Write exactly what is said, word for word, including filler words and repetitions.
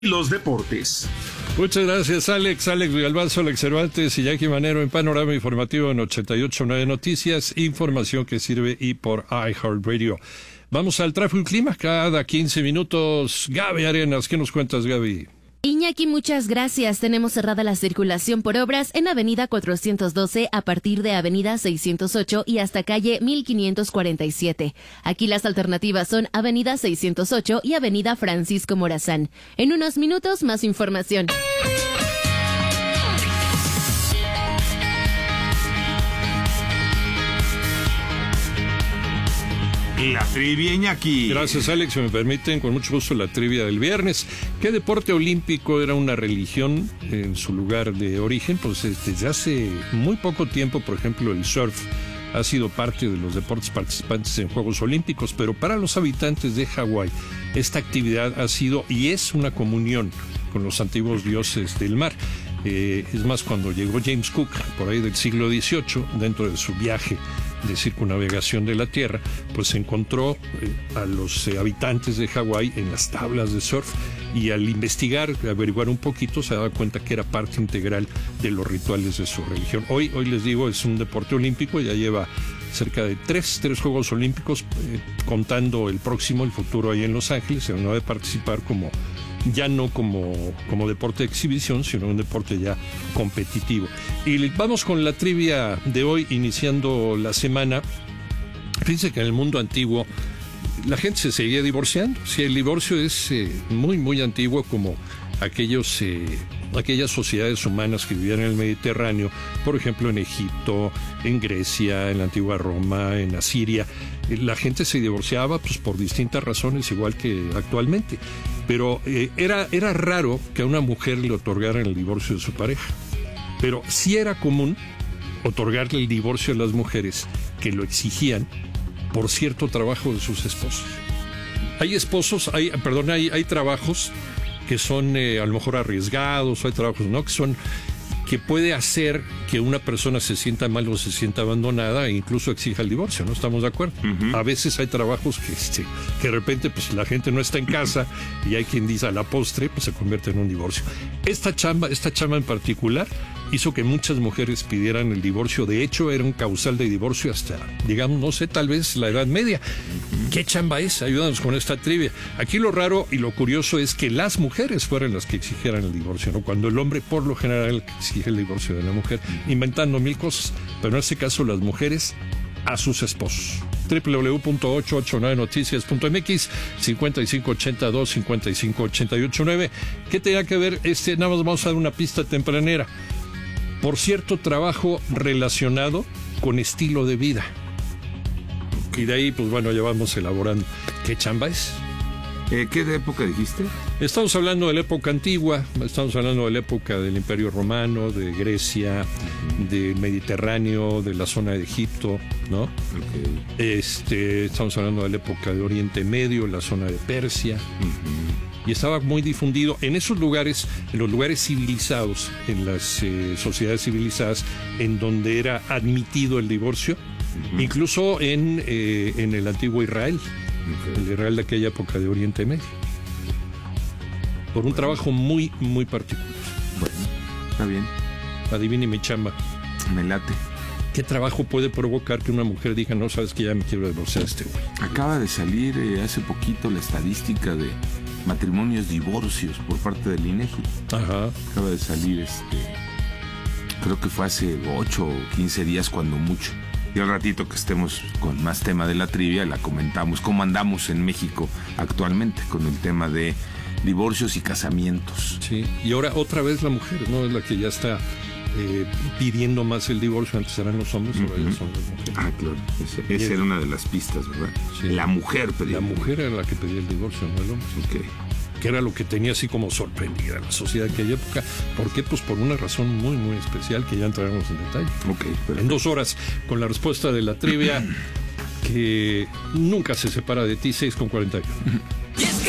Los deportes. Muchas gracias, Alex. Alex Villalbazo, Alex Cervantes y Jackie Manero en Panorama Informativo en ochenta y ocho punto nueve Noticias. Información que sirve y por iHeartRadio. Vamos al tráfico y clima cada quince minutos. Gaby Arenas, ¿qué nos cuentas, Gaby? Iñaki, muchas gracias. Tenemos cerrada la circulación por obras en Avenida cuatrocientos doce a partir de Avenida seiscientos ocho y hasta calle mil quinientos cuarenta y siete. Aquí las alternativas son Avenida seiscientos ocho y Avenida Francisco Morazán. En unos minutos, más información. La trivia, Iñaki. Gracias, Alex. Si me permiten, con mucho gusto la trivia del viernes. ¿Qué deporte olímpico era una religión en su lugar de origen? Pues desde hace muy poco tiempo, por ejemplo, el surf ha sido parte de los deportes participantes en Juegos Olímpicos, pero para los habitantes de Hawái, esta actividad ha sido y es una comunión con los antiguos dioses del mar. Eh, es más, cuando llegó James Cook, por ahí del siglo dieciocho, dentro de su viaje de circunnavegación de la Tierra, pues se encontró eh, a los eh, habitantes de Hawái en las tablas de surf, y al investigar, averiguar un poquito, se daba cuenta que era parte integral de los rituales de su religión. Hoy, hoy les digo, es un deporte olímpico, ya lleva cerca de tres, tres Juegos Olímpicos, eh, contando el próximo, el futuro ahí en Los Ángeles, se va a participar como ya no como, como deporte de exhibición, sino un deporte ya competitivo. Y vamos con la trivia de hoy, iniciando la semana. Fíjense que en el mundo antiguo la gente se seguía divorciando. Si el divorcio es eh, muy, muy antiguo, como aquellos, eh, aquellas sociedades humanas que vivían en el Mediterráneo, por ejemplo en Egipto, en Grecia, en la antigua Roma, en Asiria, la gente se divorciaba pues por distintas razones, igual que actualmente. Pero eh, era, era raro que a una mujer le otorgaran el divorcio de su pareja. Pero sí era común otorgarle el divorcio a las mujeres que lo exigían por cierto trabajo de sus esposos. Hay esposos, hay, perdón, hay, hay trabajos que son eh, a lo mejor arriesgados, hay trabajos no que son que puede hacer que una persona se sienta mal o se sienta abandonada e incluso exija el divorcio, ¿no? ¿Estamos de acuerdo? Uh-huh. A veces hay trabajos que, este, que de repente pues la gente no está en casa y hay quien dice a la postre, pues se convierte en un divorcio. Esta chamba, esta chamba en particular hizo que muchas mujeres pidieran el divorcio. De hecho, era un causal de divorcio hasta, digamos, no sé, tal vez la Edad Media. ¿Qué chamba es? Ayúdanos con esta trivia. Aquí lo raro y lo curioso es que las mujeres fueran las que exigieran el divorcio, ¿no? Cuando el hombre, por lo general, el que exige el divorcio de la mujer, inventando mil cosas. Pero en este caso, las mujeres a sus esposos. doble u doble u doble u punto ochocientos ochenta y nueve noticias punto m x, cincuenta y cinco ochenta y dos, cincuenta y cinco ochenta y ocho nueve. ¿Qué tenía que ver? Este, nada más vamos a dar una pista tempranera. Por cierto trabajo relacionado con estilo de vida. Y de ahí, pues bueno, ya vamos elaborando. ¿Qué chamba es? Eh, ¿Qué de época dijiste? Estamos hablando de la época antigua, estamos hablando de la época del Imperio Romano, de Grecia, uh-huh. del Mediterráneo, de la zona de Egipto, ¿no? Okay. Este, estamos hablando de la época de Oriente Medio, la zona de Persia. Uh-huh. Y estaba muy difundido en esos lugares, en los lugares civilizados, en las eh, sociedades civilizadas, en donde era admitido el divorcio, uh-huh. incluso en, eh, en el antiguo Israel, okay. el Israel de aquella época de Oriente Medio, por un bueno. trabajo muy, muy particular. Bueno, está bien. Adivine mi chamba. Me late. ¿Qué trabajo puede provocar que una mujer diga, no, sabes que ya me quiero divorciar a este güey? Acaba de salir eh, hace poquito la estadística de matrimonios, divorcios por parte del INEGI. Ajá. Acaba de salir, este, creo que fue hace ocho o quince días cuando mucho. Y al ratito que estemos con más tema de la trivia, la comentamos, cómo andamos en México actualmente con el tema de divorcios y casamientos. Sí, y ahora otra vez la mujer, ¿no? Es la que ya está eh, pidiendo más el divorcio. Antes eran los hombres, ahora uh-huh. ya son las mujeres. Ah, claro, Ese, esa era una de las pistas, ¿verdad? Sí. La mujer pedía. La mujer era la que pedía el divorcio, no el hombre. Okay. Que era lo que tenía así como sorprendida la sociedad de aquella época. ¿Por qué? Pues por una razón muy, muy especial que ya entraremos en detalle. Okay, en dos horas, con la respuesta de la trivia que nunca se separa de ti, seis con cuarenta y uno.